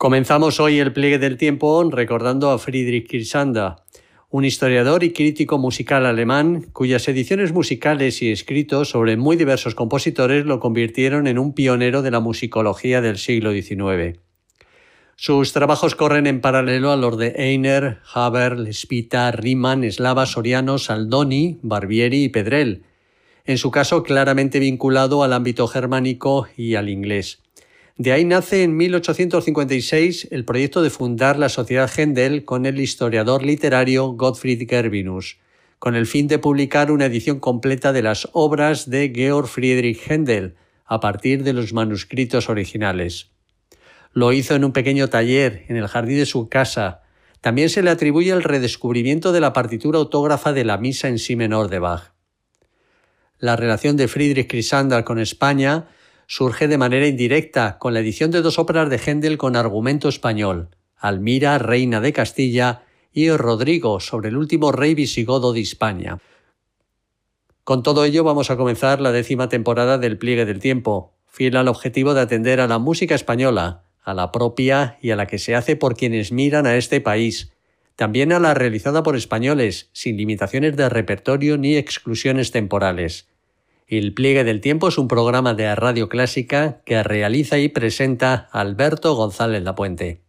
Comenzamos hoy el pliegue del tiempo recordando a Friedrich Kirsanda, un historiador y crítico musical alemán cuyas ediciones musicales y escritos sobre muy diversos compositores lo convirtieron en un pionero de la musicología del siglo XIX. Sus trabajos corren en paralelo a los de Einer, Haber, Spita, Riemann, Slava, Soriano, Saldoni, Barbieri y Pedrell, en su caso claramente vinculado al ámbito germánico y al inglés. De ahí nace en 1856 el proyecto de fundar la Sociedad Händel con el historiador literario Gottfried Gervinus, con el fin de publicar una edición completa de las obras de Georg Friedrich Händel, a partir de los manuscritos originales. Lo hizo en un pequeño taller en el jardín de su casa. También se le atribuye el redescubrimiento de la partitura autógrafa de la Misa en Si menor de Bach. La relación de Friedrich Kirsanda con España surge de manera indirecta con la edición de dos óperas de Händel con argumento español, Almira, reina de Castilla, y Rodrigo, sobre el último rey visigodo de Hispania. Con todo ello vamos a comenzar la 10ª temporada del Pliegue del Tiempo, fiel al objetivo de atender a la música española, a la propia y a la que se hace por quienes miran a este país, también a la realizada por españoles, sin limitaciones de repertorio ni exclusiones temporales. El Pliegue del Tiempo es un programa de Radio Clásica que realiza y presenta Alberto González Lapuente.